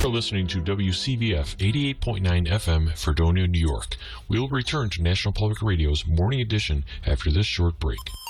You're listening to WCBF 88.9 FM, Fredonia, New York. We will return to National Public Radio's Morning Edition after this short break.